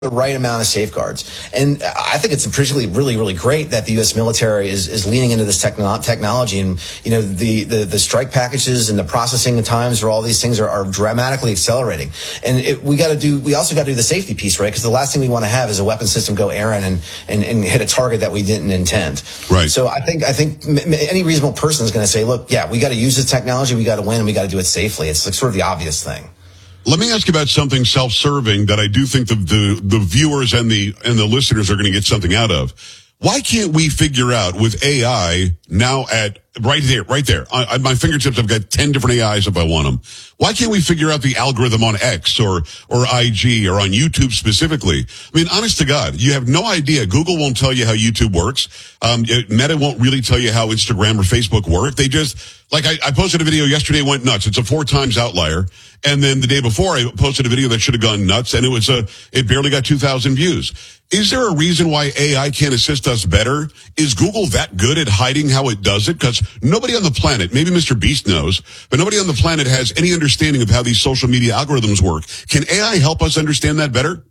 the right amount of safeguards. And I think it's particularly really great that the U.S. military is leaning into this technology. And, the strike packages and the processing times for all these things are dramatically accelerating. And we also got to do the safety piece, right? Because the last thing we want to have is a weapon system go errant and hit a target that we didn't intend. Right. So I think any reasonable person is going to say, look, yeah, we got to use this technology, we got to win, and we got to do it safely. It's like sort of the obvious thing. Let me ask you about something self-serving that I do think the viewers and the listeners are going to get something out of. Why can't we figure out with AI now right there, on my fingertips, I've got 10 different AIs if I want them. Why can't we figure out the algorithm on X or IG or on YouTube specifically? I mean, honest to God, you have no idea. Google won't tell you how YouTube works. Meta won't really tell you how Instagram or Facebook work. They just, like I posted a video yesterday, it went nuts. It's a 4 times outlier. And then the day before I posted a video that should have gone nuts and it barely got 2,000 views. Is there a reason why AI can't assist us better? Is Google that good at hiding how it does it? Because nobody on the planet, maybe Mr. Beast knows, but nobody on the planet has any understanding of how these social media algorithms work. Can AI help us understand that better?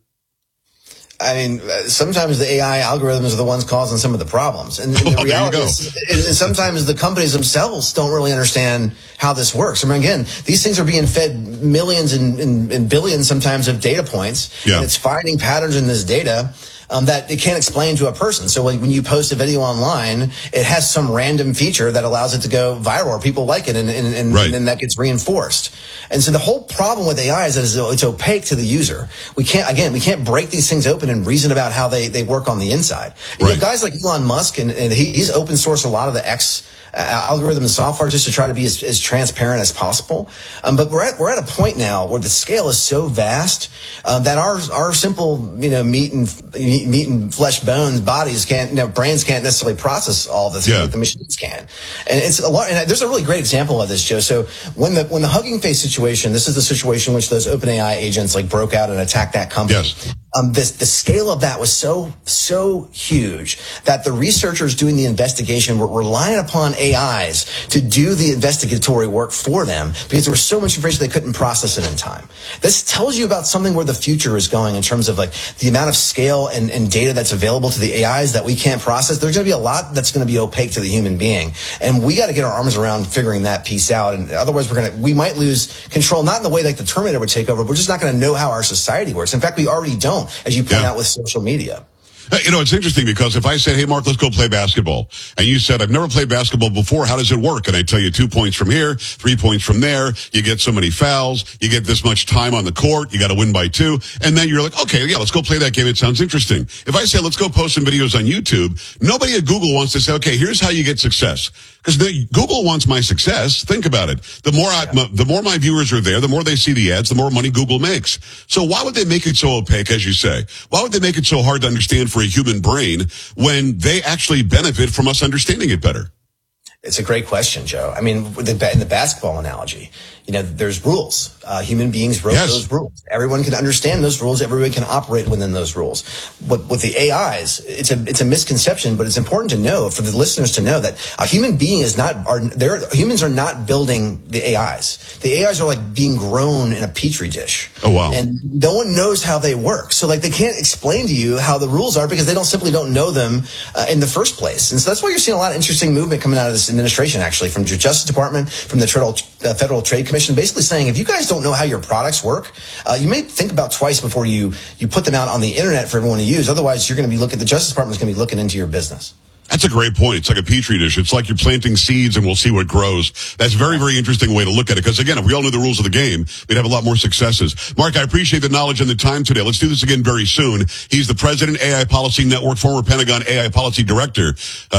I mean, sometimes the AI algorithms are the ones causing some of the problems. And the reality is sometimes the companies themselves don't really understand how this works. I mean, again, these things are being fed millions and billions sometimes of data points. Yeah. And it's finding patterns in this data that it can't explain to a person. So when you post a video online, it has some random feature that allows it to go viral or people like it, and then that gets reinforced. And so the whole problem with AI is that it's opaque to the user. We can't break these things open and reason about how they work on the inside. You know, guys like Elon Musk, and he's open sourced a lot of the X algorithm and software just to try to be as transparent as possible. But we're at a point now where the scale is so vast that our simple meat and flesh bones bodies brains can't necessarily process all the things that the machines can. And it's a lot. And there's a really great example of this, Joe. So when the Hugging Face situation, this is the situation in which those OpenAI agents broke out and attacked that company. Yes. The scale of that was so huge that the researchers doing the investigation were relying upon AIs to do the investigatory work for them because there was so much information they couldn't process it in time. This tells you about something where the future is going in terms of the amount of scale and data that's available to the AIs that we can't process. There's going to be a lot that's going to be opaque to the human being, and we got to get our arms around figuring that piece out. And otherwise, we might lose control, not in the way like the Terminator would take over. We're just not going to know how our society works. In fact, we already don't, as you point out with social media. It's interesting because if I said, hey, Mark, let's go play basketball, and you said, I've never played basketball before, how does it work? And I tell you 2 points from here, 3 points from there, you get so many fouls, you get this much time on the court, you got to win by 2, and then you're like, okay, yeah, let's go play that game. It sounds interesting. If I say, let's go post some videos on YouTube, nobody at Google wants to say, okay, here's how you get success. Because Google wants my success. Think about it. The more my viewers are there, the more they see the ads, the more money Google makes. So why would they make it so opaque, as you say? Why would they make it so hard to understand for a human brain when they actually benefit from us understanding it better? It's a great question, Joe. I mean, in the basketball analogy, there's rules. Human beings wrote those rules. Everyone can understand those rules. Everyone can operate within those rules. But with the AIs, it's a misconception, but it's important to know, for the listeners to know, that a human being humans are not building the AIs. The AIs are being grown in a petri dish. Oh, wow. And no one knows how they work. So they can't explain to you how the rules are because they simply don't know them in the first place. And so that's why you're seeing a lot of interesting movement coming out of this administration, actually, from the Justice Department, from the Federal Trade Commission, basically saying, if you guys don't know how your products work, you may think about twice before you put them out on the internet for everyone to use. Otherwise, you're going to be the Justice Department is going to be looking into your business. That's a great point. It's like a petri dish. It's like you're planting seeds and we'll see what grows. That's a very, very interesting way to look at it. Because again, if we all knew the rules of the game, we'd have a lot more successes. Mark, I appreciate the knowledge and the time today. Let's do this again very soon. He's the president, AI Policy Network, former Pentagon AI Policy Director,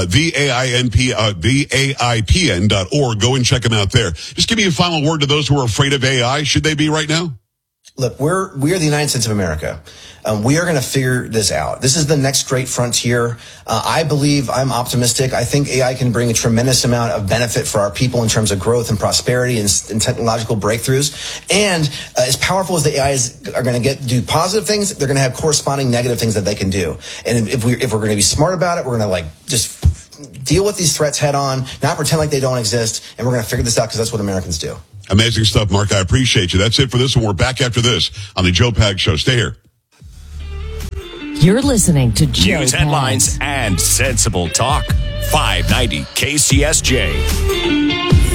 theAIPN.org. Go and check him out there. Just give me a final word to those who are afraid of AI. Should they be right now? Look, we are the United States of America. We are going to figure this out. This is the next great frontier. I'm optimistic. I think AI can bring a tremendous amount of benefit for our people in terms of growth and prosperity and technological breakthroughs. And as powerful as the AIs are going to do positive things, they're going to have corresponding negative things that they can do. And if we're going to be smart about it, we're going to just deal with these threats head on, not pretend like they don't exist, and we're going to figure this out because that's what Americans do. Amazing stuff, Mark. I appreciate you. That's it for this one. We're back after this on the Joe Pags Show. Stay here. You're listening to Joe News headlines and sensible talk. 590 KCSJ.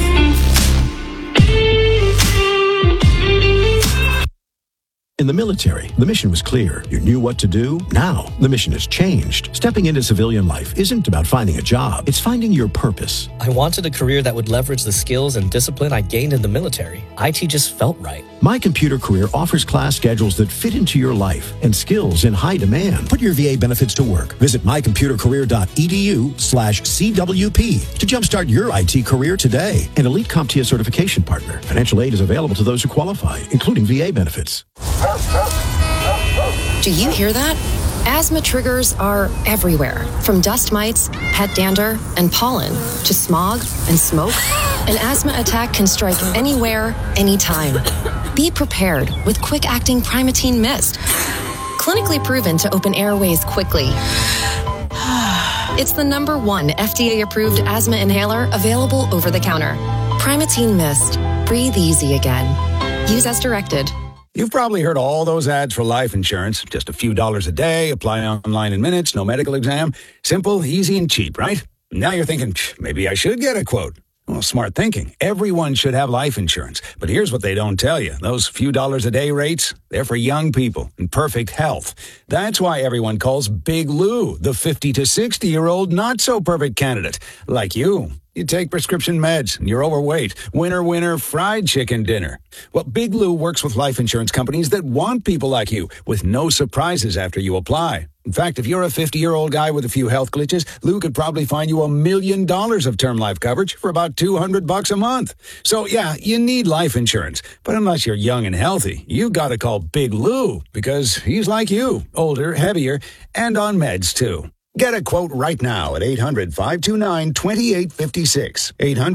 In the military, the mission was clear. You knew what to do. Now, the mission has changed. Stepping into civilian life isn't about finding a job. It's finding your purpose. I wanted a career that would leverage the skills and discipline I gained in the military. IT just felt right. My Computer Career offers class schedules that fit into your life and skills in high demand. Put your VA benefits to work. Visit mycomputercareer.edu/CWP to jumpstart your IT career today. An elite CompTIA certification partner. Financial aid is available to those who qualify, including VA benefits. Do you hear that? Asthma triggers are everywhere, from dust mites, pet dander, and pollen, to smog and smoke. An asthma attack can strike anywhere, anytime. Be prepared with quick-acting Primatene Mist. Clinically proven to open airways quickly. It's the #1 FDA-approved asthma inhaler available over the counter. Primatene Mist. Breathe easy again. Use as directed. You've probably heard all those ads for life insurance. Just a few dollars a day, apply online in minutes, no medical exam. Simple, easy, and cheap, right? Now you're thinking, maybe I should get a quote. Well, smart thinking. Everyone should have life insurance. But here's what they don't tell you. Those few dollars a day rates, they're for young people in perfect health. That's why everyone calls Big Lou the 50 to 60-year-old not-so-perfect candidate, like you. You take prescription meds, and you're overweight. Winner, fried chicken dinner. Well, Big Lou works with life insurance companies that want people like you, with no surprises after you apply. In fact, if you're a 50-year-old guy with a few health glitches, Lou could probably find you $1 million of term life coverage for about $200 a month. So, yeah, you need life insurance. But unless you're young and healthy, you gotta call Big Lou, because he's like you, older, heavier, and on meds, too. Get a quote right now at 800-529-2856,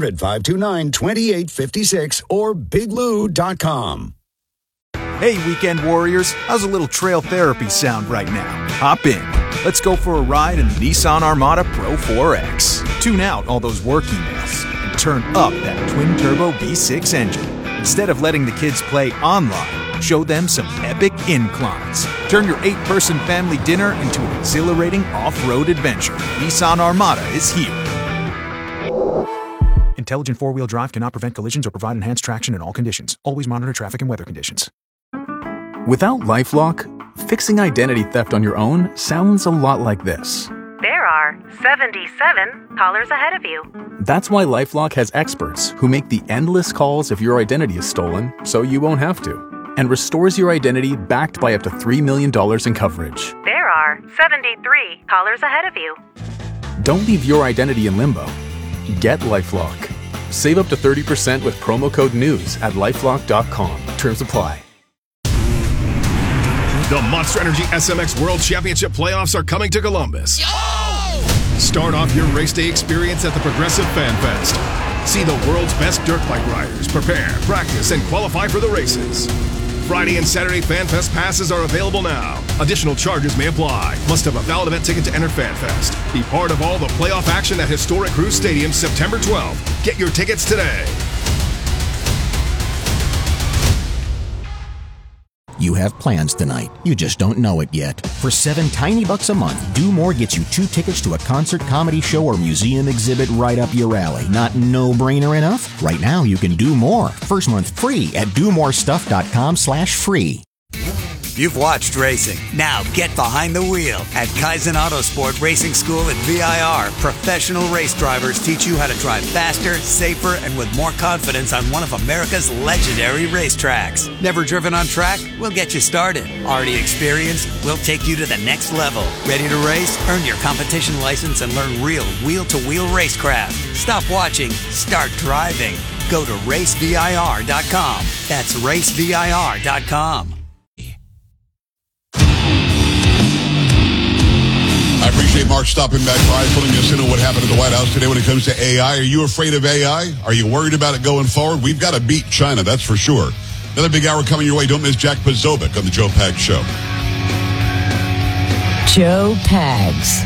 800-529-2856, or biglou.com. Hey, weekend warriors, how's a little trail therapy sound right now? Hop in. Let's go for a ride in the Nissan Armada Pro 4X. Tune out all those work emails and turn up that twin-turbo V6 engine. Instead of letting the kids play online, show them some epic inclines. Turn your 8-person family dinner into an exhilarating off-road adventure. Nissan Armada is here. Intelligent four-wheel drive cannot prevent collisions or provide enhanced traction in all conditions. Always monitor traffic and weather conditions. Without LifeLock, fixing identity theft on your own sounds a lot like this. There are 77 callers ahead of you. That's why LifeLock has experts who make the endless calls if your identity is stolen, so you won't have to, and restores your identity backed by up to $3 million in coverage. There are 73 callers ahead of you. Don't leave your identity in limbo. Get LifeLock. Save up to 30% with promo code NEWS at LifeLock.com. Terms apply. The Monster Energy SMX World Championship playoffs are coming to Columbus. Start off your race day experience at the Progressive Fan Fest. See the world's best dirt bike riders prepare, practice, and qualify for the races. Friday and Saturday Fan Fest passes are available now. Additional charges may apply. Must have a valid event ticket to enter Fan Fest. Be part of all the playoff action at Historic Cruise Stadium September 12th. Get your tickets today. You have plans tonight. You just don't know it yet. For $7 tiny bucks a month, Do More gets you 2 tickets to a concert, comedy show, or museum exhibit right up your alley. Not no-brainer enough? Right now, you can do more. First month free at domorestuff.com/free. You've watched racing. Now get behind the wheel at Kaizen Autosport Racing School at VIR. Professional race drivers teach you how to drive faster, safer, and with more confidence on one of America's legendary racetracks. Never driven on track? We'll get you started. Already experienced? We'll take you to the next level. Ready to race? Earn your competition license and learn real wheel-to-wheel racecraft. Stop watching. Start driving. Go to racevir.com. That's racevir.com. I appreciate Mark stopping back by, filling us in on what happened at the White House today when it comes to AI. Are you afraid of AI? Are you worried about it going forward? We've got to beat China, that's for sure. Another big hour coming your way. Don't miss Jack Posobiec on the Joe Pags Show. Joe Pags.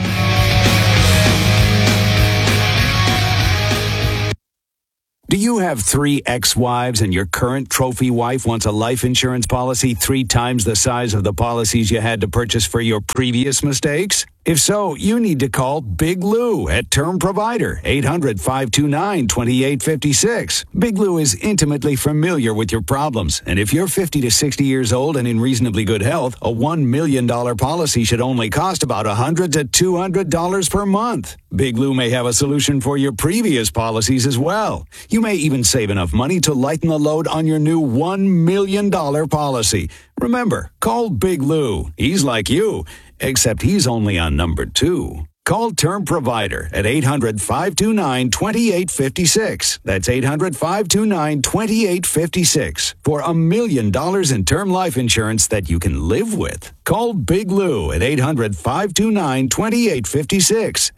Do you have 3 ex-wives and your current trophy wife wants a life insurance policy 3 times the size of the policies you had to purchase for your previous mistakes? If so, you need to call Big Lou at Term Provider, 800-529-2856. Big Lou is intimately familiar with your problems, and if you're 50 to 60 years old and in reasonably good health, a $1 million policy should only cost about $100 to $200 per month. Big Lou may have a solution for your previous policies as well. You may even save enough money to lighten the load on your new $1 million policy. Remember, call Big Lou. He's like you, except he's only on number 2. Call Term Provider at 800-529-2856. That's 800-529-2856 for $1 million in term life insurance that you can live with. Call Big Lou at 800-529-2856.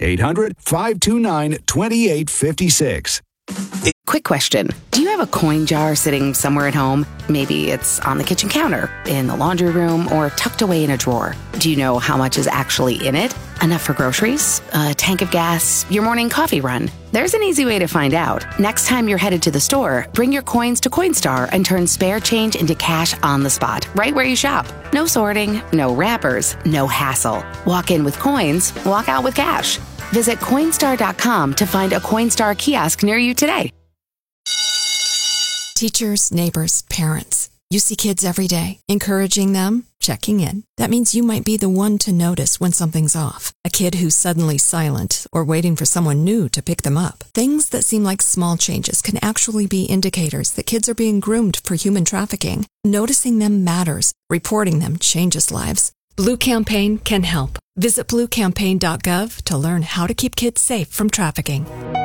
800-529-2856. Quick question. Do you have a coin jar sitting somewhere at home? Maybe it's on the kitchen counter, in the laundry room, or tucked away in a drawer. Do you know how much is actually in it? Enough for groceries? A tank of gas? Your morning coffee run? There's an easy way to find out. Next time you're headed to the store, bring your coins to Coinstar and turn spare change into cash on the spot, right where you shop. No sorting, no wrappers, no hassle. Walk in with coins, walk out with cash. Visit Coinstar.com to find a Coinstar kiosk near you today. Teachers, neighbors, parents. You see kids every day. Encouraging them, checking in. That means you might be the one to notice when something's off. A kid who's suddenly silent or waiting for someone new to pick them up. Things that seem like small changes can actually be indicators that kids are being groomed for human trafficking. Noticing them matters. Reporting them changes lives. Blue Campaign can help. Visit bluecampaign.gov to learn how to keep kids safe from trafficking.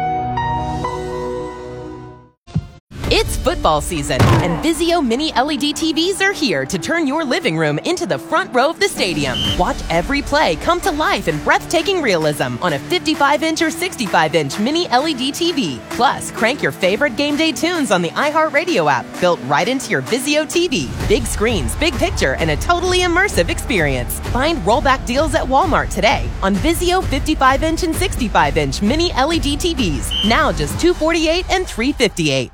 It's football season, and Vizio Mini LED TVs are here to turn your living room into the front row of the stadium. Watch every play come to life in breathtaking realism on a 55-inch or 65-inch Mini LED TV. Plus, crank your favorite game day tunes on the iHeartRadio app, built right into your Vizio TV. Big screens, big picture, and a totally immersive experience. Find rollback deals at Walmart today on Vizio 55-inch and 65-inch Mini LED TVs. Now just $248 and $358.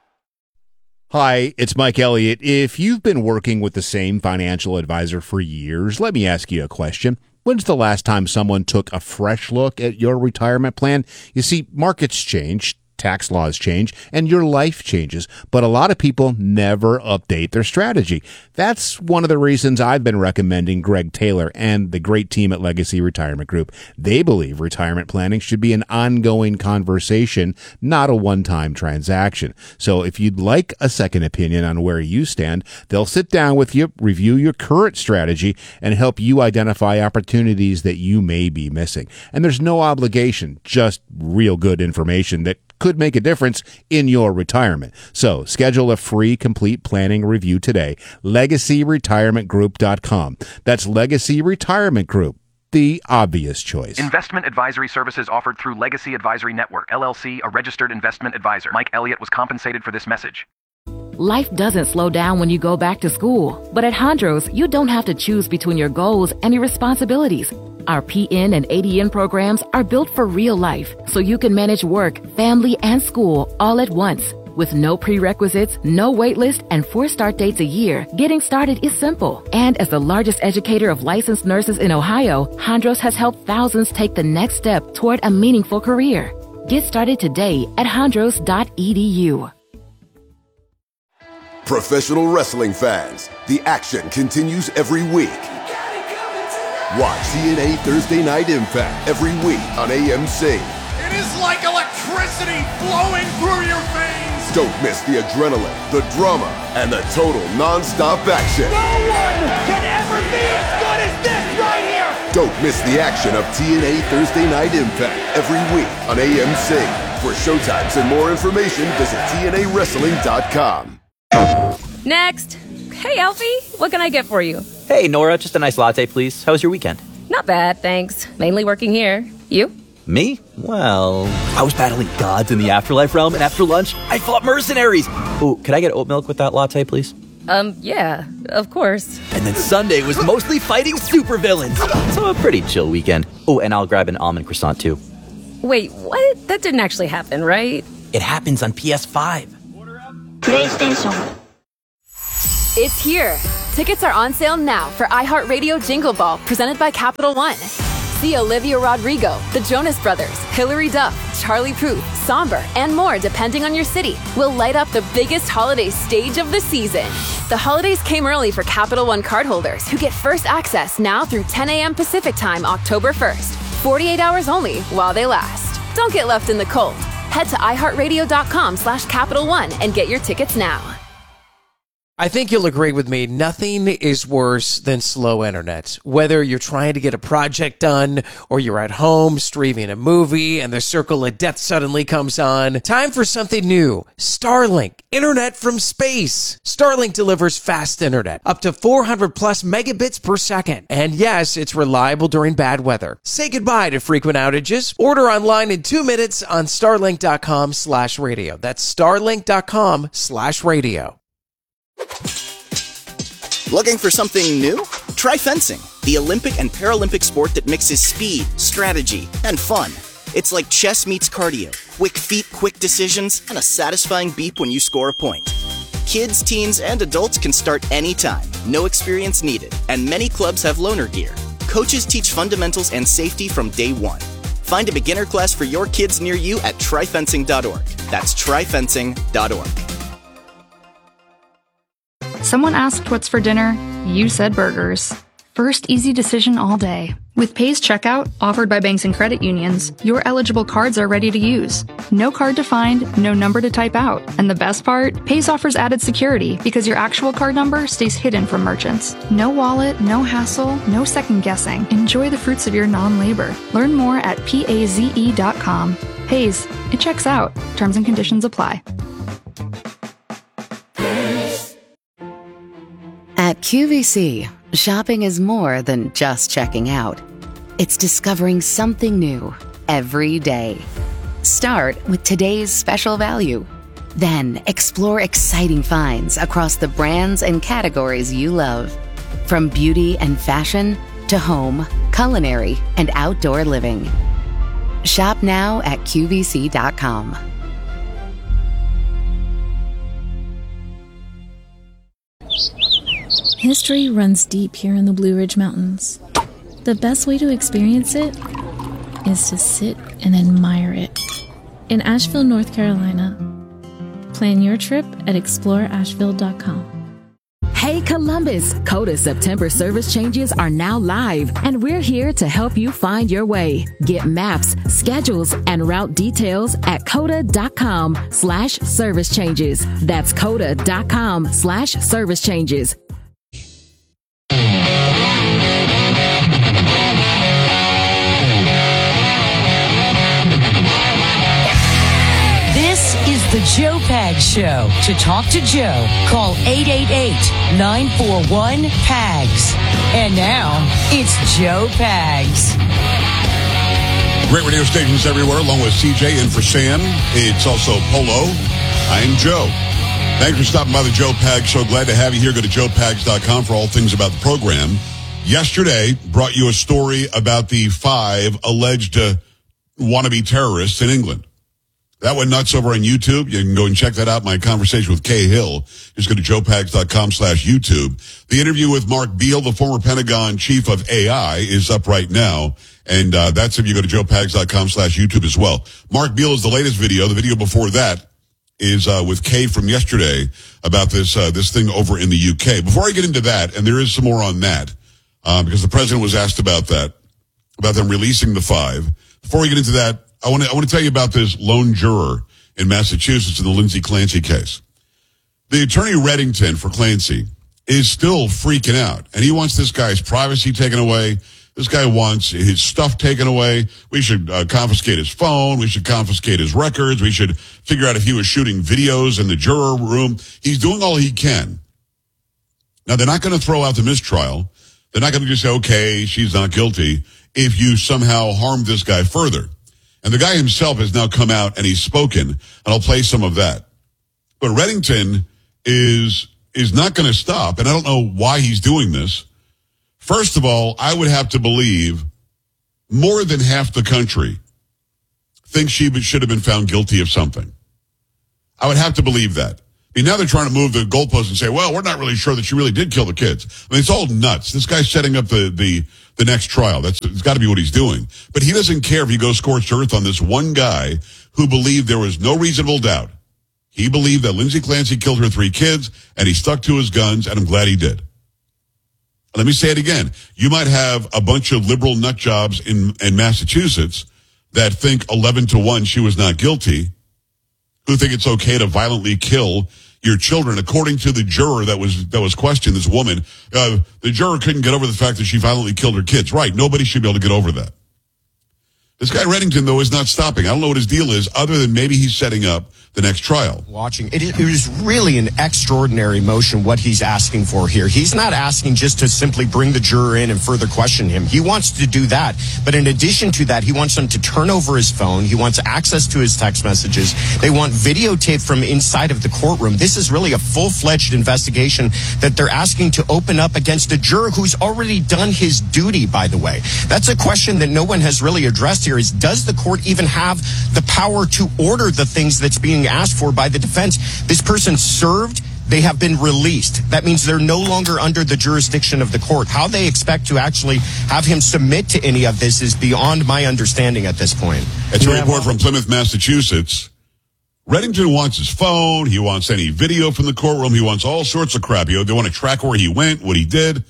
Hi, it's Mike Elliott. If you've been working with the same financial advisor for years, let me ask you a question. When's the last time someone took a fresh look at your retirement plan? You see, markets change, tax laws change, and your life changes, but a lot of people never update their strategy. That's one of the reasons I've been recommending Greg Taylor and the great team at Legacy Retirement Group. They believe retirement planning should be an ongoing conversation, not a one-time transaction. So if you'd like a second opinion on where you stand, they'll sit down with you, review your current strategy, and help you identify opportunities that you may be missing. And there's no obligation, just real good information that could make a difference in your retirement. So schedule a free complete planning review today. LegacyRetirementGroup.com. That's Legacy Retirement Group, the obvious choice. Investment advisory services offered through Legacy Advisory Network, LLC, a registered investment advisor. Mike Elliott was compensated for this message. Life doesn't slow down when you go back to school. But at Hondros, you don't have to choose between your goals and your responsibilities. Our PN and ADN programs are built for real life, so you can manage work, family, and school all at once. With no prerequisites, no wait list, and 4 start dates a year, getting started is simple. And as the largest educator of licensed nurses in Ohio, Hondros has helped thousands take the next step toward a meaningful career. Get started today at hondros.edu. Professional wrestling fans, the action continues every week. Watch TNA Thursday Night Impact every week on AMC. It is like electricity flowing through your veins. Don't miss the adrenaline, the drama, and the total non-stop action. No one can ever be as good as this right here. Don't miss the action of TNA Thursday Night Impact every week on AMC. For showtimes and more information, visit TNAWrestling.com. Next. Hey, Alfie, what can I get for you? Hey, Nora, just a nice latte, please. How was your weekend? Not bad, thanks. Mainly working here. You? Me? Well, I was battling gods in the afterlife realm, and after lunch, I fought mercenaries. Ooh, could I get oat milk with that latte, please? Yeah, of course. And then Sunday was mostly fighting supervillains. So a pretty chill weekend. Oh, and I'll grab an almond croissant, too. Wait, what? That didn't actually happen, right? It happens on PS5. PlayStation. It's here. Tickets are on sale now for iHeartRadio Jingle Ball, presented by Capital One. See Olivia Rodrigo, the Jonas Brothers, Hilary Duff, Charlie Puth, Somber, and more depending on your city will light up the biggest holiday stage of the season. The holidays came early for Capital One cardholders who get first access now through 10 a.m. Pacific Time, October 1st. 48 hours only while they last. Don't get left in the cold. Head to iHeartRadio.com/Capital One and get your tickets now. I think you'll agree with me. Nothing is worse than slow internet. Whether you're trying to get a project done or you're at home streaming a movie and the circle of death suddenly comes on. Time for something new. Starlink. Internet from space. Starlink delivers fast internet. Up to 400 plus megabits per second. And yes, it's reliable during bad weather. Say goodbye to frequent outages. Order online in 2 minutes on starlink.com/radio. That's starlink.com/radio. Looking for something new? Try fencing, the Olympic and Paralympic sport that mixes speed, strategy, and fun. It's like chess meets cardio, quick feet, quick decisions, and a satisfying beep when you score a point. Kids, teens, and adults can start anytime, no experience needed, and many clubs have loaner gear. Coaches teach fundamentals and safety from day one. Find a beginner class for your kids near you at tryfencing.org. That's tryfencing.org. Someone asked what's for dinner, you said burgers. First easy decision all day. With Pay's checkout, offered by banks and credit unions, your eligible cards are ready to use. No card to find, no number to type out. And the best part, Pay's offers added security because your actual card number stays hidden from merchants. No wallet, no hassle, no second guessing. Enjoy the fruits of your non-labor. Learn more at paze.com. Pay's, it checks out. Terms and conditions apply. At QVC, shopping is more than just checking out. It's discovering something new every day. Start with today's special value. Then explore exciting finds across the brands and categories you love. From beauty and fashion to home, culinary, and outdoor living. Shop now at QVC.com. History runs deep here in the Blue Ridge Mountains. The best way to experience it is to sit and admire it. In Asheville, North Carolina. Plan your trip at exploreasheville.com. Hey Columbus, CODA September service changes are now live, and we're here to help you find your way. Get maps, schedules, and route details at coda.com/service changes. That's coda.com/service changes. This is the Joe Pags Show. To talk to Joe, call 888-941-PAGS. And now, it's Joe Pags. Great radio stations everywhere, along with CJ and for Sam. It's also Polo. I'm Joe. Thanks for stopping by the Joe Pags Show. Glad to have you here. Go to joepags.com for all things about the program. Yesterday, brought you a story about the 5 alleged wannabe terrorists in England. That went nuts over on YouTube. You can go and check that out. My conversation with Kay Hill. Just go to joepags.com/YouTube. The interview with Mark Beale, the former Pentagon chief of AI, is up right now. And that's if you go to joepags.com/YouTube as well. Mark Beale is the latest video. The video before that is with Kay from yesterday about this thing over in the UK. Before I get into that, and there is some more on that, because the president was asked about that, about them releasing the 5. Before we get into that, I want to tell you about this lone juror in Massachusetts in the Lindsay Clancy case. The attorney Reddington for Clancy is still freaking out, and he wants this guy's privacy taken away. This guy wants his stuff taken away. We should confiscate his phone. We should confiscate his records. We should figure out if he was shooting videos in the juror room. He's doing all he can. Now, they're not going to throw out the mistrial. They're not going to just say, okay, she's not guilty, if you somehow harmed this guy further. And the guy himself has now come out and he's spoken, and I'll play some of that. But Reddington is not going to stop, and I don't know why he's doing this. First of all, I would have to believe more than half the country thinks she should have been found guilty of something. I would have to believe that. I mean, now they're trying to move the goalpost and say, well, we're not really sure that she really did kill the kids. I mean, it's all nuts. This guy's setting up the next trial. It's got to be what he's doing. But he doesn't care if he goes scorched earth on this one guy who believed there was no reasonable doubt. He believed that Lindsay Clancy killed her 3 kids, and he stuck to his guns, and I'm glad he did. Let me say it again. You might have a bunch of liberal nut jobs in Massachusetts that think 11-1 she was not guilty, who think it's okay to violently kill your children. According to the juror that was questioned, this woman, the juror couldn't get over the fact that she violently killed her kids. Right, nobody should be able to get over that. This guy Reddington, though, is not stopping. I don't know what his deal is, other than maybe he's setting up the next trial. Watching it is really an extraordinary motion what he's asking for here. He's not asking just to simply bring the juror in and further question him. He wants to do that, but in addition to that, he wants them to turn over his phone. He wants access to his text messages. They want videotape from inside of the courtroom. This is really a full-fledged investigation that they're asking to open up against a juror who's already done his duty, by the way. That's a question that no one has really addressed here, is does the court even have the power to order the things that's being asked for by the defense? This person served, they have been released. That means they're no longer under the jurisdiction of the court. How they expect to actually have him submit to any of this is beyond my understanding at this point. It's a report from Plymouth, Massachusetts. Reddington wants his phone. He wants any video from the courtroom. He wants all sorts of crap. They want to track where he went, what he did.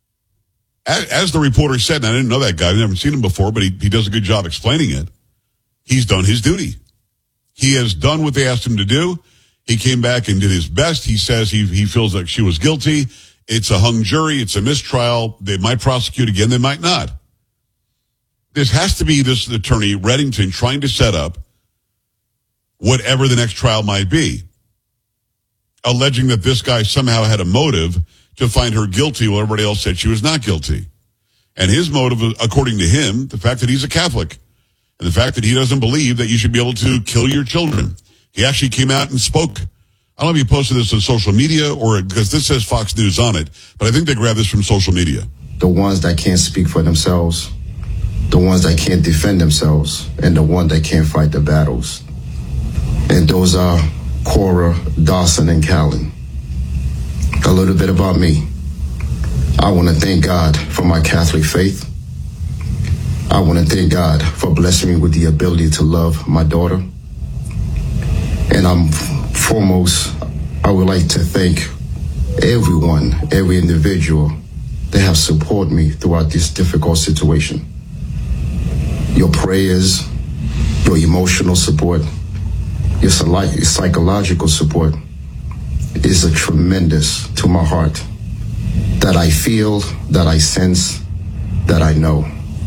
As the reporter said, and I didn't know that guy, I've never seen him before, but he does a good job explaining it. He's done his duty. He has done what they asked him to do. He came back and did his best. He says he feels like she was guilty. It's a hung jury. It's a mistrial. They might prosecute again. They might not. This has to be this attorney, Reddington, trying to set up whatever the next trial might be, alleging that this guy somehow had a motive to find her guilty while everybody else said she was not guilty. And his motive, according to him, the fact that he's a Catholic, and the fact that he doesn't believe that you should be able to kill your children. He actually came out and spoke. I don't know if he posted this on social media or because this says Fox News on it, but I think they grabbed this from social media. The ones that can't speak for themselves, the ones that can't defend themselves, and the one that can't fight the battles. And those are Cora, Dawson, and Callan. A little bit about me. I want to thank God for my Catholic faith. I want to thank God for blessing me with the ability to love my daughter. And foremost, I would like to thank everyone, every individual that have supported me throughout this difficult situation. Your prayers, your emotional support, your psychological support is a tremendous to my heart that I feel, that I sense, that I know.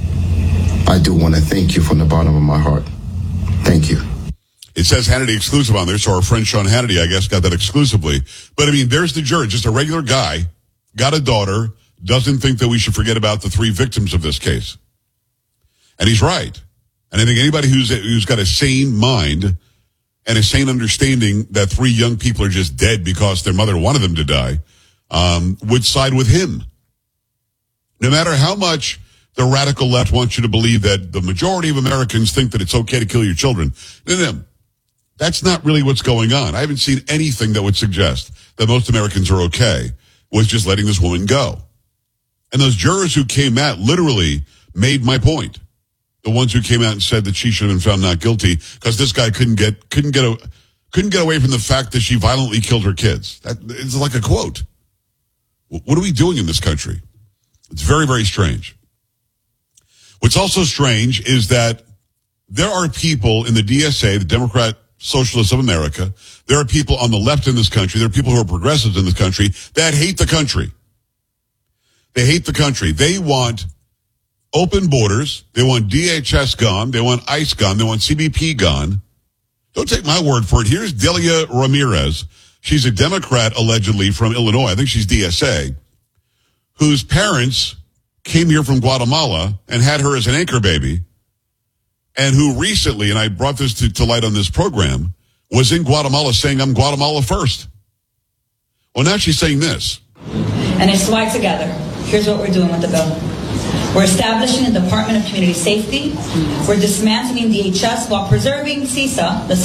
I do want to thank you from the bottom of my heart. Thank you. It says Hannity exclusive on there, so our friend Sean Hannity, I guess, got that exclusively. But, I mean, there's the juror, just a regular guy, got a daughter, doesn't think that we should forget about the 3 victims of this case. And he's right. And I think anybody who's got a sane mind and a sane understanding that 3 young people are just dead because their mother wanted them to die, would side with him. No matter how much the radical left wants you to believe that the majority of Americans think that it's okay to kill your children. No. That's not really what's going on. I haven't seen anything that would suggest that most Americans are okay with just letting this woman go. And those jurors who came out literally made my point. The ones who came out and said that she should have been found not guilty because this guy couldn't get away from the fact that she violently killed her kids. That is like a quote. What are we doing in this country? It's very, very strange. What's also strange is that there are people in the DSA, the Democrat Socialists of America, there are people on the left in this country, there are people who are progressives in this country that hate the country. They hate the country. They want open borders. They want DHS gone. They want ICE gone. They want CBP gone. Don't take my word for it. Here's Delia Ramirez. She's a Democrat, allegedly, from Illinois. I think she's DSA, whose parents came here from Guatemala and had her as an anchor baby, and who recently, and I brought this to light on this program, was in Guatemala saying, I'm Guatemala first. Well, now she's saying this. And it's why together, here's what we're doing with the bill. We're establishing a Department of Community Safety. We're dismantling DHS while preserving CISA, the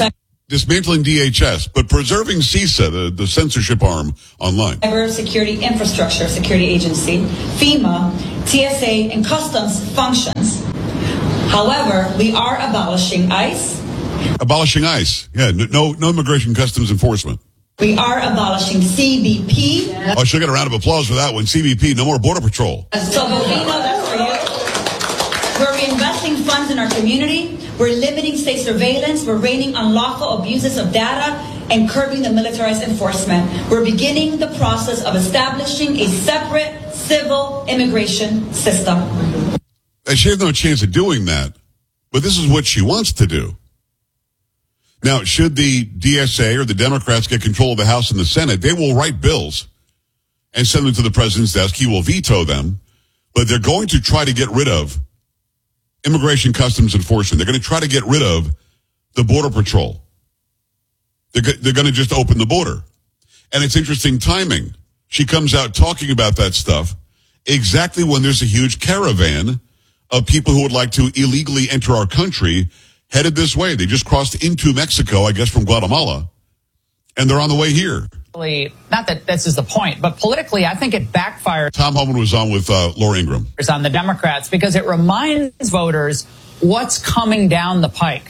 dismantling DHS, but preserving CISA, the censorship arm online. Cybersecurity Infrastructure Security Agency, FEMA, TSA, and Customs functions. However, we are abolishing ICE. Abolishing ICE. Yeah, no Immigration Customs Enforcement. We are abolishing CBP. Oh, she'll get a round of applause for that one. CBP, no more Border Patrol. So, Bovino, that's for you. We're reinvesting funds in our community. We're limiting state surveillance. We're reining unlawful abuses of data and curbing the militarized enforcement. We're beginning the process of establishing a separate civil immigration system. And she has no chance of doing that, but this is what she wants to do. Now, should the DSA or the Democrats get control of the House and the Senate, they will write bills and send them to the president's desk. He will veto them, but they're going to try to get rid of Immigration Customs Enforcement. They're going to try to get rid of the Border Patrol. They're going to just open the border. And it's interesting timing. She comes out talking about that stuff exactly when there's a huge caravan of people who would like to illegally enter our country headed this way. They just crossed into Mexico, I guess, from Guatemala, and they're on the way here. Not that this is the point, but politically, I think it backfired. Tom Homan was on with Laura Ingraham. On the Democrats, because it reminds voters what's coming down the pike.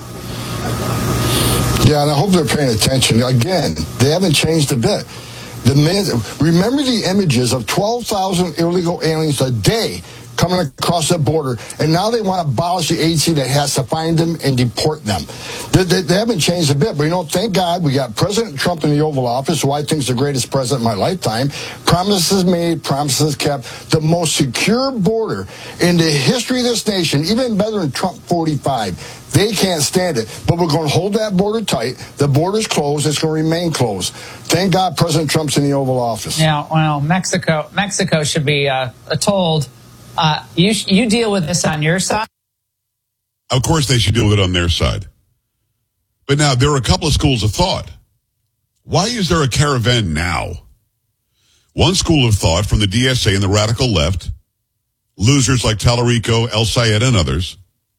Yeah, and I hope they're paying attention. Again, they haven't changed a bit. Remember the images of 12,000 illegal aliens a day coming across the border, and now they want to abolish the agency that has to find them and deport them. They haven't changed a bit, but thank God we got President Trump in the Oval Office, who I think is the greatest president in my lifetime. Promises made, promises kept. The most secure border in the history of this nation, even better than Trump 45. They can't stand it, but we're going to hold that border tight. The border's closed. It's going to remain closed. Thank God President Trump's in the Oval Office. Yeah, well, Mexico should be told, you deal with this on your side. Of course they should deal with it on their side. But now, there are a couple of schools of thought. Why is there a caravan now? One school of thought from the DSA and the radical left, losers like Tallarico, El Sayed, and others,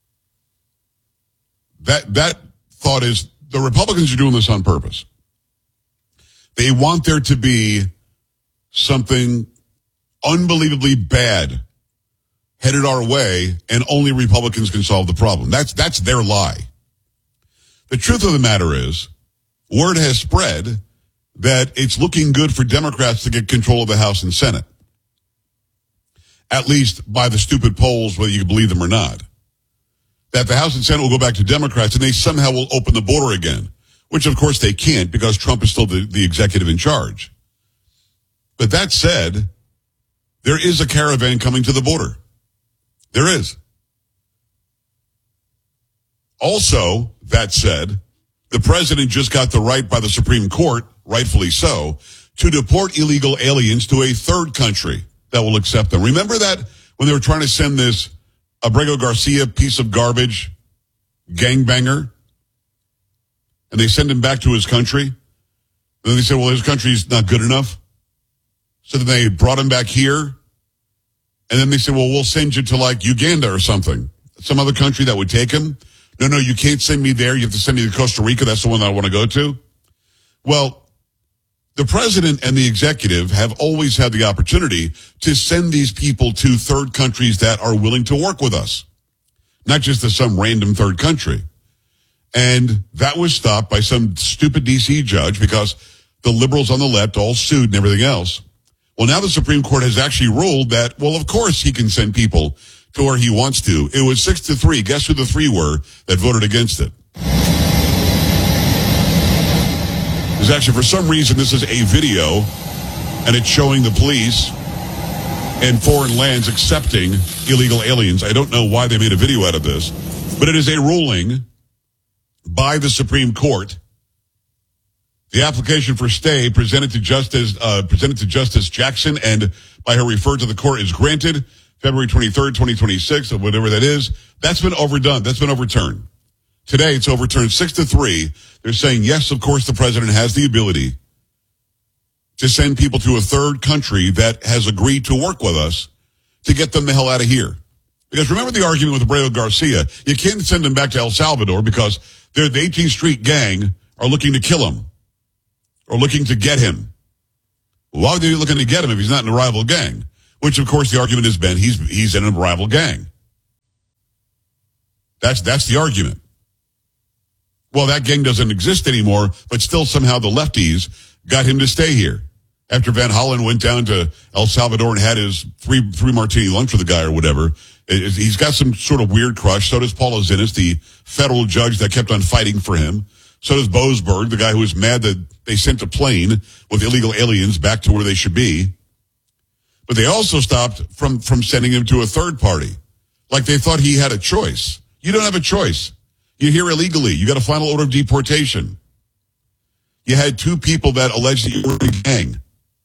that thought is the Republicans are doing this on purpose. They want there to be something unbelievably bad headed our way, and only Republicans can solve the problem. That's their lie. The truth of the matter is, word has spread that it's looking good for Democrats to get control of the House and Senate. At least by the stupid polls, whether you believe them or not. That the House and Senate will go back to Democrats and they somehow will open the border again. Which, of course, they can't because Trump is still the executive in charge. But that said, there is a caravan coming to the border. There is. Also, that said, the president just got the right by the Supreme Court, rightfully so, to deport illegal aliens to a third country that will accept them. Remember that when they were trying to send this Abrego Garcia piece of garbage gangbanger? And they send him back to his country? And then they said, well, his country's not good enough. So then they brought him back here. And then they said, well, we'll send you to like Uganda or something. Some other country that would take him. No, you can't send me there. You have to send me to Costa Rica. That's the one that I want to go to. Well, the president and the executive have always had the opportunity to send these people to third countries that are willing to work with us. Not just to some random third country. And that was stopped by some stupid D.C. judge because the liberals on the left all sued and everything else. Well, now the Supreme Court has actually ruled that, well, of course he can send people to where he wants to. It was 6-3. Guess who the three were that voted against it? There's actually, for some reason, this is a video, and it's showing the police in foreign lands accepting illegal aliens. I don't know why they made a video out of this, but it is a ruling by the Supreme Court. The application for stay presented to Justice Jackson and by her referred to the court is granted February 23rd, 2026, or whatever that is. That's been overdone. That's been overturned. Today, it's overturned 6-3. They're saying, yes, of course, the president has the ability to send people to a third country that has agreed to work with us to get them the hell out of here. Because remember the argument with Abrego Garcia. You can't send them back to El Salvador because The 18th Street gang are looking to kill him or looking to get him. Why are they looking to get him if he's not in a rival gang? Which, of course, the argument has been he's in a rival gang. That's the argument. Well, that gang doesn't exist anymore, but still somehow the lefties got him to stay here. After Van Hollen went down to El Salvador and had his three martini lunch with the guy or whatever, he's got some sort of weird crush. So does Paula Zinnes, the federal judge that kept on fighting for him. So does Boasberg, the guy who was mad that they sent a plane with illegal aliens back to where they should be. But they also stopped from sending him to a third party. Like they thought he had a choice. You don't have a choice. You're here illegally. You got a final order of deportation. You had two people that alleged that you were in a gang.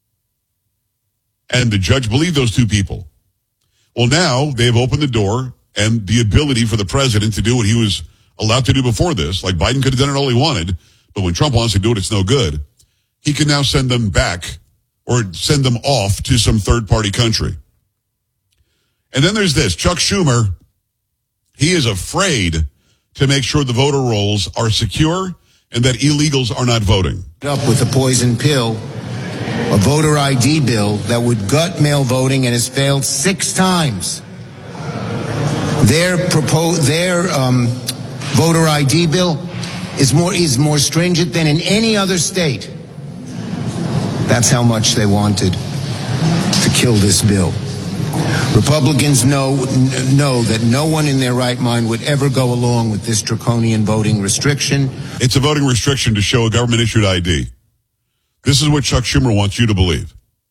And the judge believed those two people. Well, now they've opened the door and the ability for the president to do what he was allowed to do before this. Like Biden could have done it all he wanted, but when Trump wants to do it, it's no good. He can now send them back or send them off to some third-party country. And then there's this. Chuck Schumer, he is afraid to make sure the voter rolls are secure and that illegals are not voting. Up with a poison pill, a voter ID bill that would gut mail voting and has failed 6 times. Their voter ID bill is more stringent than in any other state. That's how much they wanted to kill this bill. Republicans know that no one in their right mind would ever go along with this draconian voting restriction. It's a voting restriction to show a government-issued ID. This is what Chuck Schumer wants me to believe.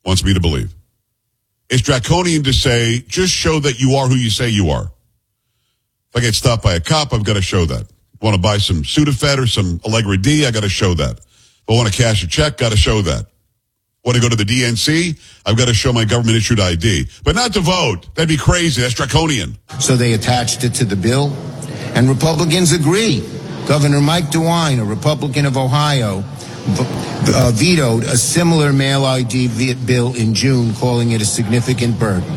It's draconian to say, just show that you are who you say you are. If I get stopped by a cop, I've got to show that. Want to buy some Sudafed or some Allegra D, I got to show that. If I want to cash a check, got to show that. Want to go to the DNC, I've got to show my government-issued ID. But not to vote. That'd be crazy. That's draconian. So they attached it to the bill, and Republicans agree. Governor Mike DeWine, a Republican of Ohio, vetoed a similar mail ID bill in June, calling it a significant burden.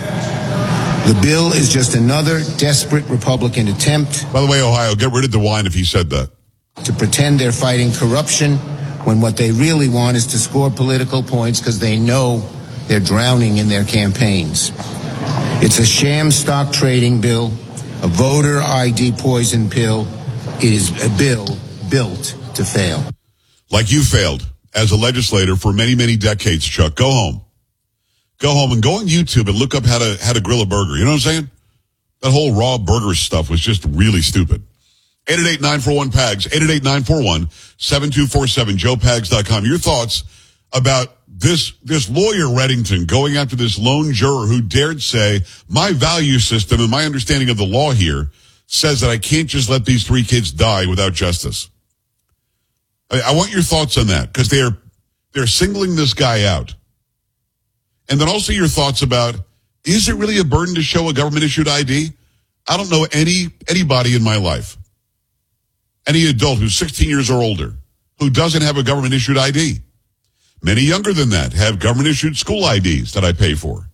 The bill is just another desperate Republican attempt. By the way, Ohio, get rid of DeWine if he said that. To pretend they're fighting corruption when what they really want is to score political points because they know they're drowning in their campaigns. It's a sham stock trading bill, a voter ID poison pill. It is a bill built to fail. Like you failed as a legislator for many, many decades, Chuck. Go home. Go home and go on YouTube and look up how to grill a burger. You know what I'm saying? That whole raw burger stuff was just really stupid. 888-941-PAGS, 888-941-7247, joepags.com. Your thoughts about this lawyer Reddington going after this lone juror who dared say, my value system and my understanding of the law here says that I can't just let these 3 kids die without justice. I want your thoughts on that because they're singling this guy out. And then also your thoughts about, is it really a burden to show a government-issued ID? I don't know anybody in my life, any adult who's 16 years or older, who doesn't have a government-issued ID. Many younger than that have government-issued school IDs that I pay for.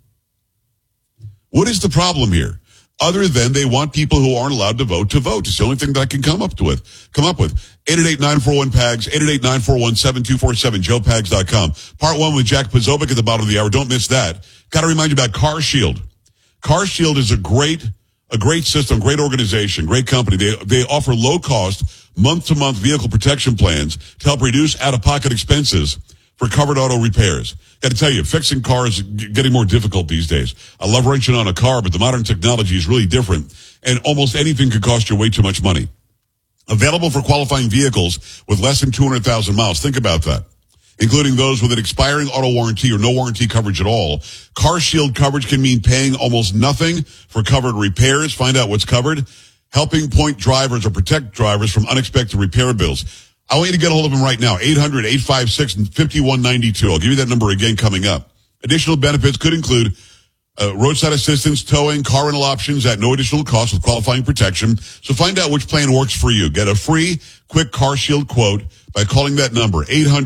What is the problem here? Other than they want people who aren't allowed to vote. It's the only thing that I can come up with. 888-941-PAGS, 888-941-7247, joepags.com. Part 1 with Jack Posobiec at the bottom of the hour. Don't miss that. Got to remind you about CarShield. CarShield is a great system, great organization, great company. They offer low-cost, month-to-month vehicle protection plans to help reduce out-of-pocket expenses for covered auto repairs. Got to tell you, fixing cars is getting more difficult these days. I love wrenching on a car, but the modern technology is really different, and almost anything could cost you way too much money. Available for qualifying vehicles with less than 200,000 miles. Think about that. Including those with an expiring auto warranty or no warranty coverage at all. CarShield coverage can mean paying almost nothing for covered repairs. Find out what's covered. Helping point drivers or protect drivers from unexpected repair bills. I want you to get a hold of them right now. 800-856-5192. I'll give you that number again coming up. Additional benefits could include roadside assistance, towing, car rental options at no additional cost with qualifying protection. So find out which plan works for you. Get a free, quick CarShield quote by calling that number,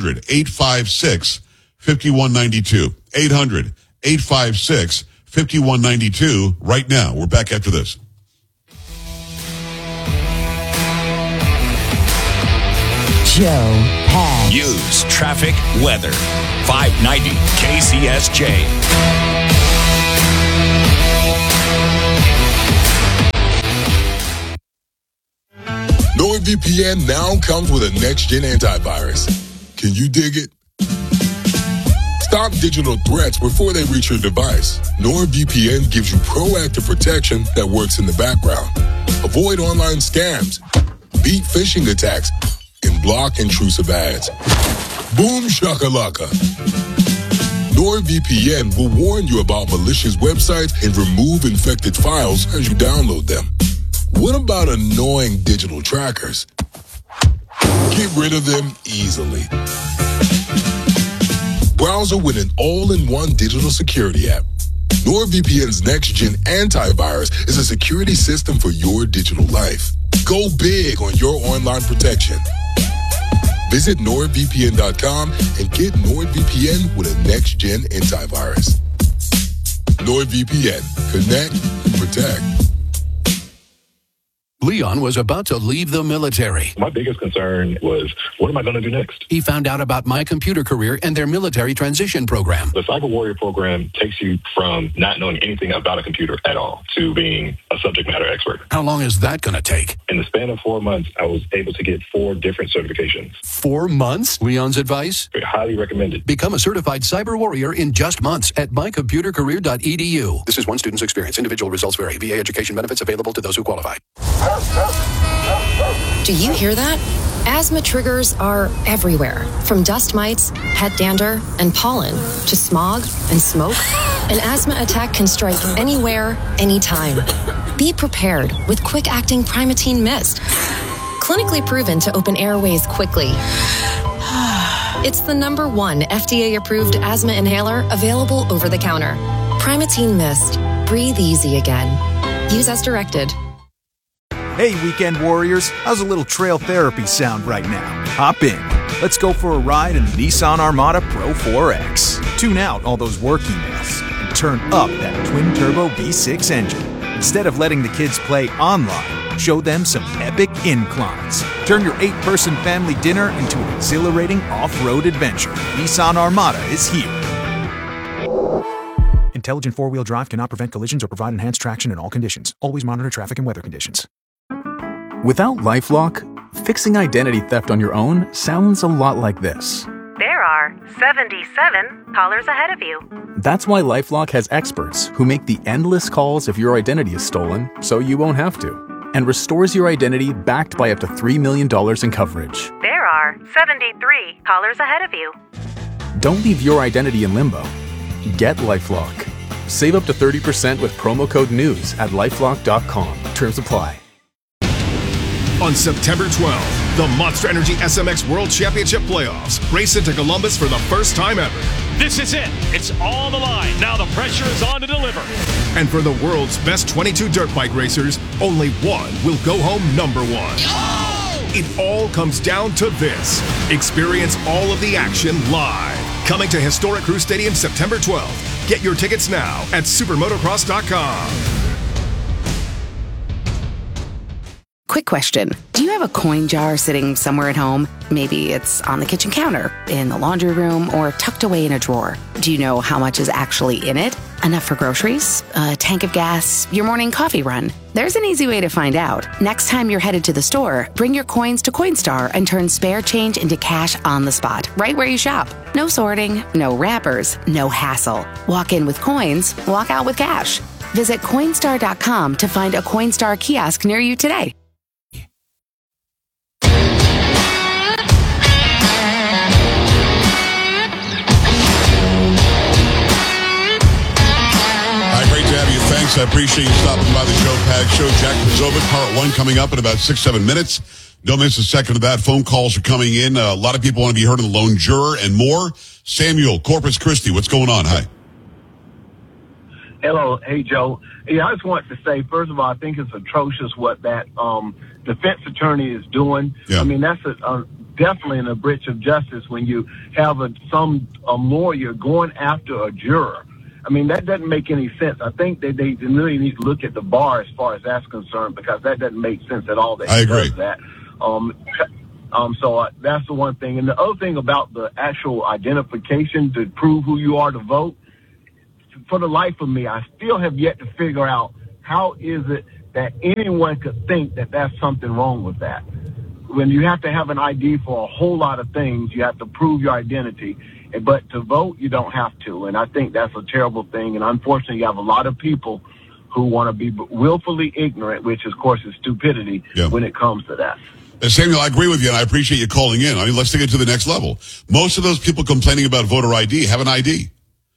800-856-5192. 800-856-5192 right now. We're back after this. Joe Pags. News, traffic, weather. 590 KCSJ. NordVPN now comes with a next-gen antivirus. Can you dig it? Stop digital threats before they reach your device. NordVPN gives you proactive protection that works in the background. Avoid online scams, beat phishing attacks, and block intrusive ads. Boom shakalaka. NordVPN will warn you about malicious websites and remove infected files as you download them. What about annoying digital trackers? Get rid of them easily. Browser with an all-in-one digital security app. NordVPN's next-gen antivirus is a security system for your digital life. Go big on your online protection. Visit NordVPN.com and get NordVPN with a next-gen antivirus. NordVPN. Connect, protect. Leon was about to leave the military. My biggest concern was, what am I going to do next? He found out about My Computer Career and their military transition program. The Cyber Warrior program takes you from not knowing anything about a computer at all to being a subject matter expert. How long is that going to take? In the span of 4 months, I was able to get 4 different certifications. 4 months? Leon's advice? Highly recommended. Become a certified cyber warrior in just months at mycomputercareer.edu. This is one student's experience. Individual results vary. VA education benefits available to those who qualify. Do you hear that? Asthma triggers are everywhere, from dust mites, pet dander, and pollen, to smog and smoke. An asthma attack can strike anywhere, anytime. Be prepared with quick-acting Primatene Mist. Clinically proven to open airways quickly. It's the #1 FDA-approved asthma inhaler available over the counter. Primatene Mist. Breathe easy again. Use as directed. Hey, weekend warriors, how's a little trail therapy sound right now? Hop in. Let's go for a ride in the Nissan Armada Pro 4X. Tune out all those work emails and turn up that twin-turbo V6 engine. Instead of letting the kids play online, show them some epic inclines. Turn your 8-person family dinner into an exhilarating off-road adventure. Nissan Armada is here. Intelligent four-wheel drive cannot prevent collisions or provide enhanced traction in all conditions. Always monitor traffic and weather conditions. Without LifeLock, fixing identity theft on your own sounds a lot like this. There are 77 callers ahead of you. That's why LifeLock has experts who make the endless calls if your identity is stolen, so you won't have to, and restores your identity backed by up to $3 million in coverage. There are 73 callers ahead of you. Don't leave your identity in limbo. Get LifeLock. Save up to 30% with promo code NEWS at LifeLock.com. Terms apply. On September 12th, the Monster Energy SMX World Championship Playoffs race into Columbus for the first time ever. This is it. It's all the line. Now the pressure is on to deliver. And for the world's best 22 dirt bike racers, only one will go home #1. Oh! It all comes down to this. Experience all of the action live. Coming to Historic Crew Stadium September 12th. Get your tickets now at supermotocross.com. Quick question. Do you have a coin jar sitting somewhere at home? Maybe it's on the kitchen counter, in the laundry room, or tucked away in a drawer. Do you know how much is actually in it? Enough for groceries? A tank of gas? Your morning coffee run? There's an easy way to find out. Next time you're headed to the store, bring your coins to Coinstar and turn spare change into cash on the spot, right where you shop. No sorting, no wrappers, no hassle. Walk in with coins, walk out with cash. Visit Coinstar.com to find a Coinstar kiosk near you today. Thanks. I appreciate you stopping by the Joe Pags Show. Jack Posobiec, part 1 coming up in about 6-7 minutes. Don't miss a second of that. Phone calls are coming in. A lot of people want to be heard on the lone juror and more. Samuel, Corpus Christi, what's going on? Hi. Hello. Hey, Joe. Yeah, I just want to say, first of all, I think it's atrocious what that defense attorney is doing. Yeah. I mean, that's definitely in a breach of justice when you have some lawyer going after a juror. I mean, that doesn't make any sense. I think that they really need to look at the bar as far as that's concerned, because that doesn't make sense at all. That I agree. That. So that's the one thing. And the other thing about the actual identification to prove who you are to vote, for the life of me, I still have yet to figure out how is it that anyone could think that that's something wrong with that. When you have to have an ID for a whole lot of things, you have to prove your identity. But to vote, you don't have to. And I think that's a terrible thing. And unfortunately, you have a lot of people who want to be willfully ignorant, which, of course, is stupidity when it comes to that. Samuel, I agree with you, and I appreciate you calling in. I mean, let's take it to the next level. Most of those people complaining about voter ID have an ID.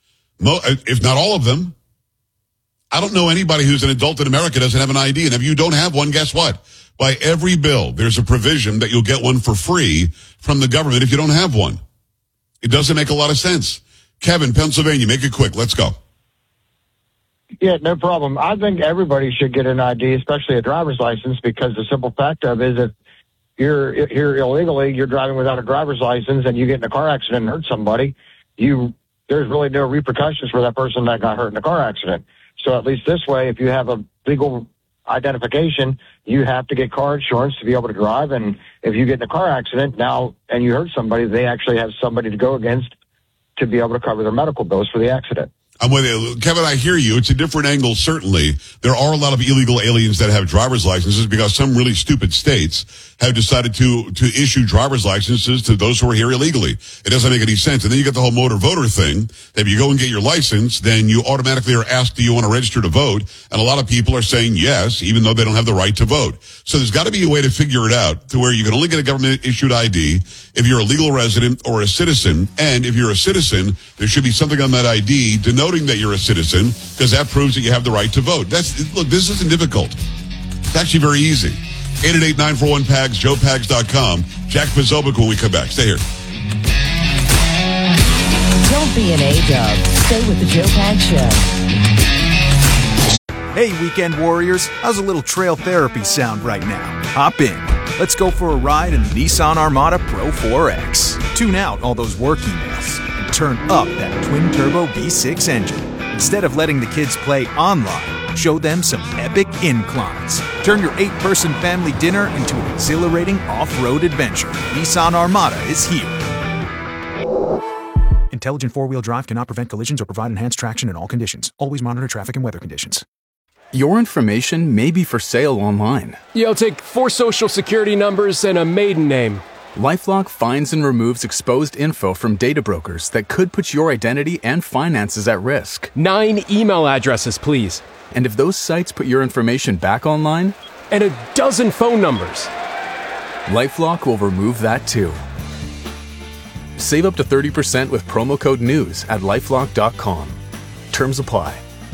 If not all of them. I don't know anybody who's an adult in America doesn't have an ID. And if you don't have one, guess what? By every bill, there's a provision that you'll get one for free from the government if you don't have one. It doesn't make a lot of sense. Kevin, Pennsylvania, make it quick. Let's go. Yeah, no problem. I think everybody should get an ID, especially a driver's license, because the simple fact of it is if you're illegally, you're driving without a driver's license and you get in a car accident and hurt somebody, there's really no repercussions for that person that got hurt in a car accident. So at least this way, if you have a legal identification, you have to get car insurance to be able to drive. And if you get in a car accident now and you hurt somebody, they actually have somebody to go against to be able to cover their medical bills for the accident. I'm with you. Kevin, I hear you. It's a different angle, certainly. There are a lot of illegal aliens that have driver's licenses because some really stupid states have decided to issue driver's licenses to those who are here illegally. It doesn't make any sense. And then you get the whole motor voter thing. That if you go and get your license, then you automatically are asked, do you want to register to vote? And a lot of people are saying yes, even though they don't have the right to vote. So there's got to be a way to figure it out to where you can only get a government-issued ID if you're a legal resident or a citizen. And if you're a citizen, there should be something on that ID denoting that you're a citizen, because that proves that you have the right to vote. Look, this isn't difficult. It's actually very easy. 888-941-PAGS, joepags.com. Jack Posobiec when we come back. Stay here. Don't be an A-dub. Stay with the Joe Pags Show. Hey, weekend warriors. How's a little trail therapy sound right now? Hop in. Let's go for a ride in the Nissan Armada Pro 4X. Tune out all those work emails and turn up that twin-turbo V6 engine. Instead of letting the kids play online, show them some epic inclines. Turn your 8-person family dinner into an exhilarating off-road adventure. Nissan Armada is here. Intelligent four-wheel drive cannot prevent collisions or provide enhanced traction in all conditions. Always monitor traffic and weather conditions. Your information may be for sale online. You'll take 4 social security numbers and a maiden name. LifeLock finds and removes exposed info from data brokers that could put your identity and finances at risk. 9 email addresses, please. And if those sites put your information back online? And a dozen phone numbers. LifeLock will remove that too. Save up to 30% with promo code NEWS at LifeLock.com. Terms apply.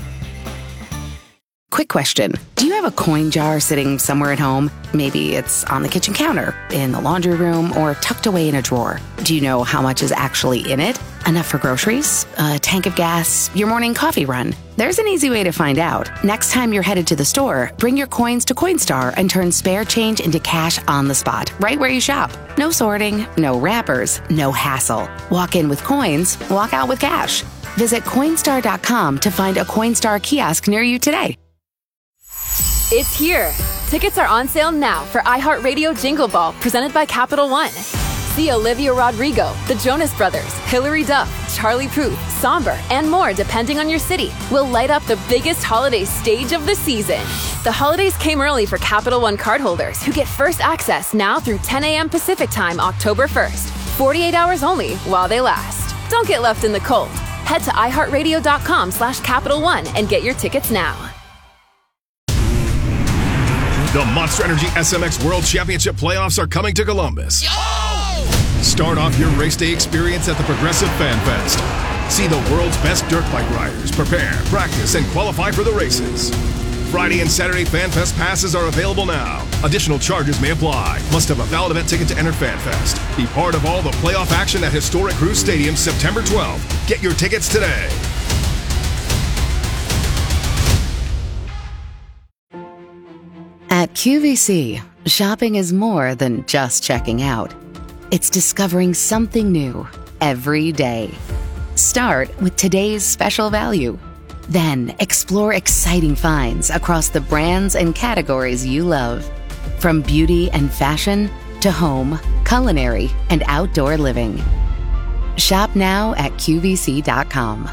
Quick question. Do you have a coin jar sitting somewhere at home? Maybe it's on the kitchen counter, in the laundry room, or tucked away in a drawer. Do you know how much is actually in it? Enough for groceries? A tank of gas? Your morning coffee run? There's an easy way to find out. Next time you're headed to the store, bring your coins to Coinstar and turn spare change into cash on the spot, right where you shop. No sorting, no wrappers, no hassle. Walk in with coins, walk out with cash. Visit Coinstar.com to find a Coinstar kiosk near you today. It's here. Tickets are on sale now for iHeartRadio Jingle Ball, presented by Capital One. See Olivia Rodrigo, the Jonas Brothers, Hilary Duff, Charlie Puth, Somber, and more depending on your city. Will light up the biggest holiday stage of the season. The holidays came early for Capital One cardholders who get first access now through 10 a.m. Pacific Time, October 1st. 48 hours only while they last. Don't get left in the cold. Head to iHeartRadio.com/Capital One and get your tickets now. The Monster Energy SMX World Championship playoffs are coming to Columbus. Start off your race day experience at the Progressive Fan Fest. See the world's best dirt bike riders prepare, practice, and qualify for the races. Friday and Saturday Fan Fest passes are available now. Additional charges may apply. Must have a valid event ticket to enter Fan Fest. Be part of all the playoff action at historic Cruz Stadium September 12th. Get your tickets today. At QVC, shopping is more than just checking out. It's discovering something new every day. Start with today's special value. Then explore exciting finds across the brands and categories you love. From beauty and fashion to home, culinary, and outdoor living. Shop now at QVC.com.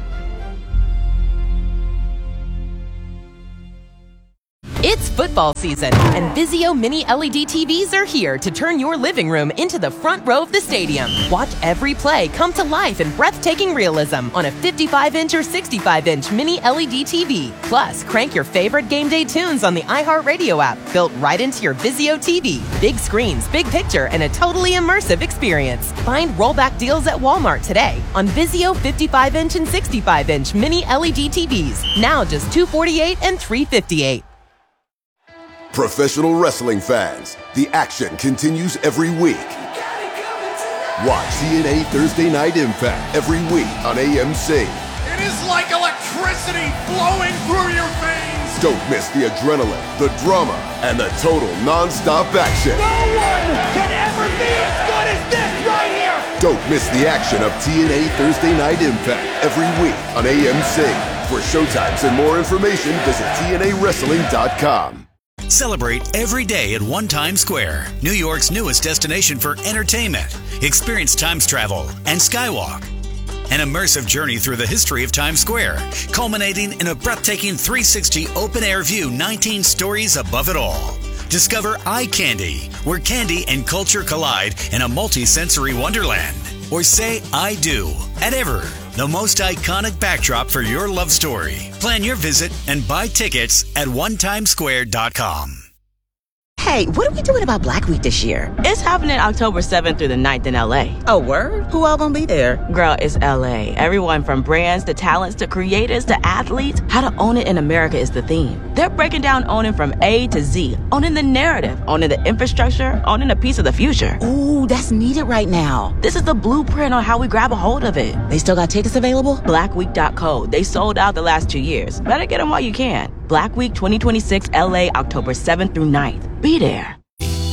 It's football season, and Vizio Mini LED TVs are here to turn your living room into the front row of the stadium. Watch every play come to life in breathtaking realism on a 55-inch or 65-inch Mini LED TV. Plus, crank your favorite game day tunes on the iHeartRadio app, built right into your Vizio TV. Big screens, big picture, and a totally immersive experience. Find rollback deals at Walmart today on Vizio 55-inch and 65-inch Mini LED TVs. Now just $248 and $358. Professional wrestling fans, the action continues every week. Watch TNA Thursday Night Impact every week on AMC. It is like electricity flowing through your veins. Don't miss the adrenaline, the drama, and the total non-stop action. No one can ever be as good as this right here. Don't miss the action of TNA Thursday Night Impact every week on AMC. For showtimes and more information, visit TNAWrestling.com. Celebrate every day at One Times Square, New York's newest destination for entertainment. Experience Times travel and Skywalk. An immersive journey through the history of Times Square, culminating in a breathtaking 360 open-air view 19 stories above it all. Discover Eye Candy, where candy and culture collide in a multi-sensory wonderland. Or say I do at Ever, the most iconic backdrop for your love story. Plan your visit and buy tickets at onetimesquare.com. Hey, what are we doing about Black Week this year? It's happening October 7th through the 9th in LA. Oh, word? Who all gonna be there? Girl, it's LA. Everyone from brands to talents to creators to athletes. How to own it in America is the theme. They're breaking down owning from A to Z. Owning the narrative, owning the infrastructure, owning a piece of the future. Ooh, that's needed right now. This is the blueprint on how we grab a hold of it. They still got tickets available? Blackweek.co. They sold out the last 2 years. Better get them while you can. Black Week 2026 LA, October 7th through 9th. Be there.